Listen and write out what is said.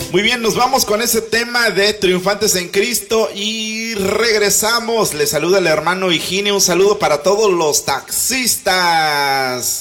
Muy bien, nos vamos con ese tema de Triunfantes en Cristo y regresamos. Le saluda el hermano Higinio, un saludo para todos los taxistas.